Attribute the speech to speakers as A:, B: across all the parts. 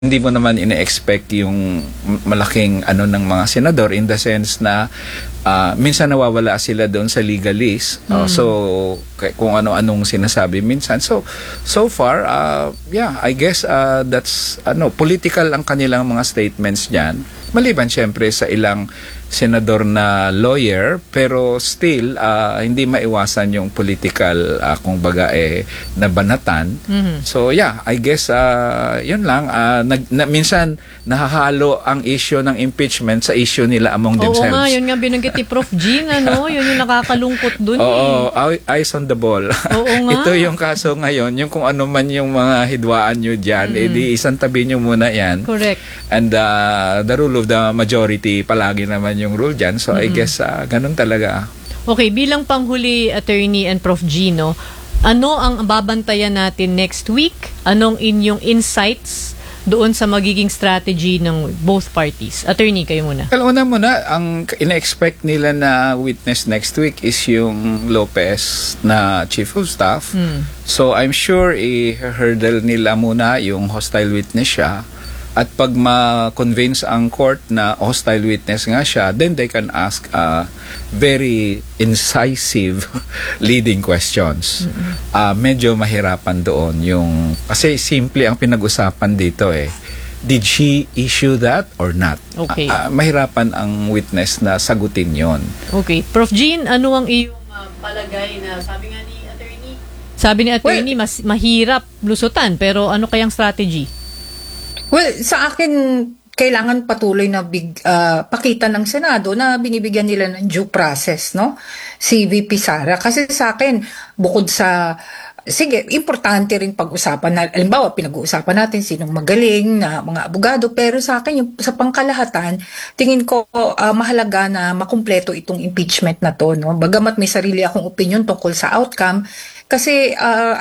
A: Hindi mo naman ine-expect yung malaking ano ng mga senador in the sense na minsan nawawala sila doon sa legalese. So kung ano-anong sinasabi minsan. So far yeah, I guess that's political ang kanilang mga statements diyan. Maliban syempre sa ilang senador na lawyer, pero still hindi maiwasan yung political kumbaga nabanatan. So yeah, I guess yun lang minsan nahahalo ang issue ng impeachment sa issue nila among themselves.
B: Oo nga, yun nga binanggit ni Prof. Ging, yun yung nakakalungkot dun.
A: Oo, eyes on the ball.
B: Oo nga.
A: Ito yung kaso ngayon, yung kung ano man yung mga hidwaan nyo dyan, di isang tabi nyo muna yan.
B: Correct.
A: And the rule of the majority, palagi naman yung rule dyan. So I guess ganun talaga.
B: Okay, bilang panghuli, Attorney and Prof. Gino, ano ang babantayan natin next week? Anong inyong insights doon sa magiging strategy ng both parties? Attorney, kayo muna.
A: Una muna, ang ina-expect nila na witness next week is yung Lopez na Chief of Staff. So I'm sure i-hurdle nila muna yung hostile witness siya. At pag ma-convince ang court na hostile witness nga siya, then they can ask very incisive leading questions. Medyo mahirapan doon yung, kasi simple ang pinag-usapan dito did she issue that or not?
B: Okay.
A: Mahirapan ang witness na sagutin yon.
B: Okay. Prof. Jean, ano ang iyong palagay na sabi nga ni Attorney? Sabi ni Attorney, mas mahirap lusutan, pero ano kayang strategy?
C: Well, sa akin, kailangan patuloy na pakita ng Senado na binibigyan nila ng due process, no? Si VP Sara. Kasi sa akin, bukod sa, sige, importante rin pag-usapan na, alimbawa, pinag-uusapan natin sinong magaling na mga abogado, pero sa akin, yung, sa pangkalahatan, tingin ko mahalaga na makumpleto itong impeachment na to, no? Bagamat may sarili akong opinion tungkol sa outcome, kasi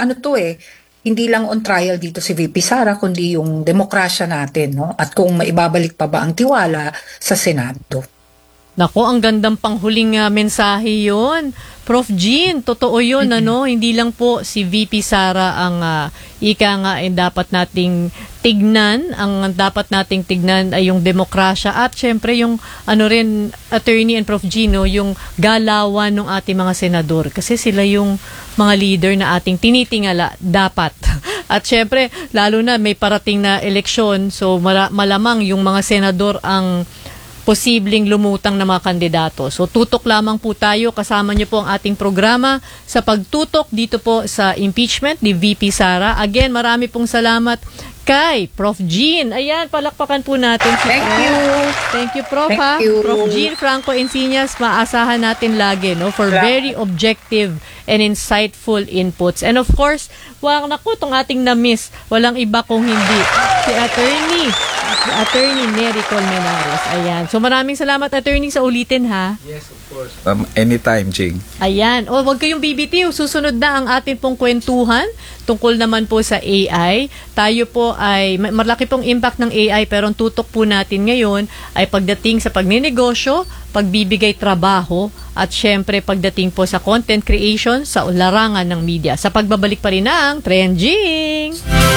C: hindi lang on trial dito si VP Sara, kundi yung demokrasya natin, no? At kung maibabalik pa ba ang tiwala sa Senado.
B: Nako, ang gandang panghuling mensahe yon. Prof. Jean, totoo yun, Hindi lang po si VP Sara ang dapat nating tignan. Ang dapat nating tignan ay yung demokrasya at syempre yung Attorney and Prof. Gino, yung galawan ng ating mga senador. Kasi sila yung mga leader na ating tinitingala dapat. At syempre, lalo na may parating na eleksyon, so malamang yung mga senador ang posibleng lumutang na mga kandidato. So tutok lamang po tayo, kasama niyo po ang ating programa sa pagtutok dito po sa impeachment ni VP Sara. Again, marami pong salamat kay Prof. Jean. Ayan, palakpakan po natin si
C: Thank
B: Prof.
C: you.
B: Thank you, Prof.
C: Thank you.
B: Prof. Jean Franco Encinas, maasahan natin lagi for very objective and insightful inputs. And of course, itong ating na-miss, walang iba kung hindi si Attorney Nery Colmenares. Ayan. So maraming salamat, Attorney, sa ulitin, ha?
A: Yes, of course. Anytime, Jing.
B: Ayan. Wag kayong BBT. Susunod na ang atin pong kwentuhan tungkol naman po sa AI. Tayo po ay, malaki pong impact ng AI, pero ang tutok po natin ngayon ay pagdating sa pagninegosyo, pagbibigay trabaho, at syempre pagdating po sa content creation sa larangan ng media. Sa pagbabalik pa rin ng Trending!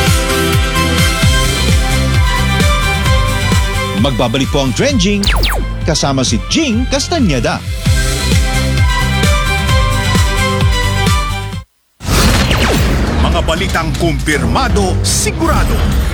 D: Magbabalik po ang Trending kasama si Jing Castañeda. Mga balitang kumpirmado, sigurado,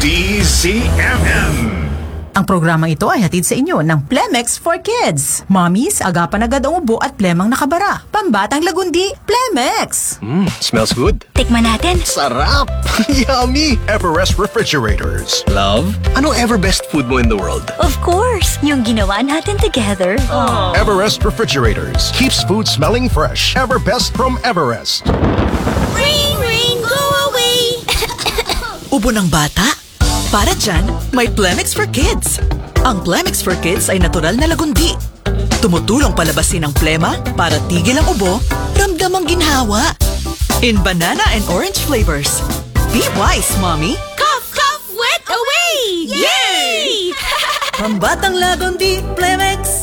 D: DZMM.
E: Ang programa ito ay hatid sa inyo ng Plemex for Kids. Mommies, agapan agad ang ubo at plemang nakabara. Pambatang lagundi, Plemex!
F: Smells good.
G: Tikman natin.
F: Sarap! Yummy! Everest Refrigerators.
G: Love,
F: Ano ever best food mo in the world?
G: of course, yung ginawa natin together.
F: Everest Refrigerators. Keeps food smelling fresh. Ever best from Everest.
G: Ring, ring, go away!
E: Ubo ng bata? Para dyan, may Plemex for Kids. Ang Plemex for Kids ay natural na lagundi. Tumutulong palabasin ang plema para tigil ang ubo, ramdam ang ginhawa. In banana and orange flavors. Be wise, Mommy!
G: Cough, cough, wet away! Yay!
E: Pambatang lagundi, Plemex!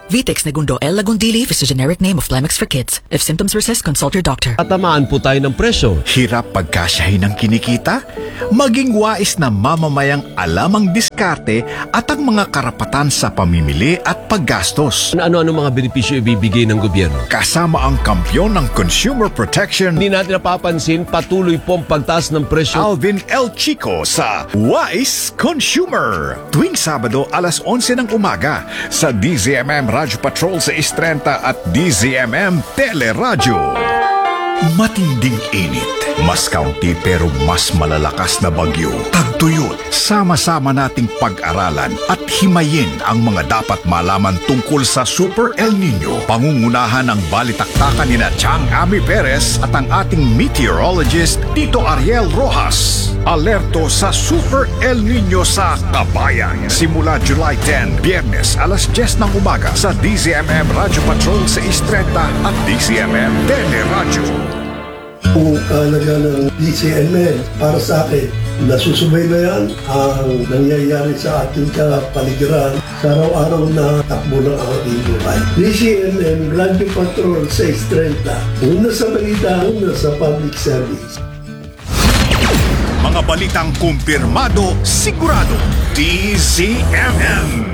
E: Vitex Negundo L. Lagundili is a generic name of Plemex for kids. If symptoms persist, consult your doctor.
H: Tatamaan po tayo ng presyo.
I: Hirap pagkasyahin ng kinikita? Maging wais na mamamayang alam ang diskarte at ang mga karapatan sa pamimili at paggastos.
H: Ano-ano mga benepisyo ibibigay ng gobyerno?
I: Kasama ang kampyon ng consumer protection,
H: Hindi natin napapansin, patuloy pong pagtaas ng presyo.
I: Alvin L. Chico sa Wise Consumer. Tuwing Sabado alas 11 ng umaga sa DZMM Radyo Patrol sa 630 at DZMM Teleradyo. Matinding init, mas kaunti pero mas malalakas na bagyo. Tagtuyot, sama-sama nating pag-aralan at himayin ang mga dapat malaman tungkol sa Super El Nino. Pangungunahan ng balitaktakan ni Chang Ami Perez at ang ating meteorologist Tito Ariel Rojas. Alerto sa Super El Nino sa Kabayan. Simula July 10, Biyernes, alas 10 ng umaga sa DZMM Radyo Patrol sa 630 at DZMM Teleradyo.
J: Kung kahalaga ng DCMN para sa akin, nasusubaybayan ang nangyayari sa ating kapaligiran sa araw-araw na takbo ng ating buhay. DCMN Radyo Patrol 630. Una sa balita, una sa public service.
I: Mga balitang kumpirmado, sigurado. DZMM.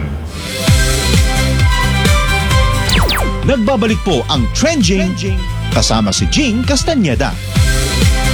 D: Nagbabalik po ang Trending kasama si Jing Castañeda.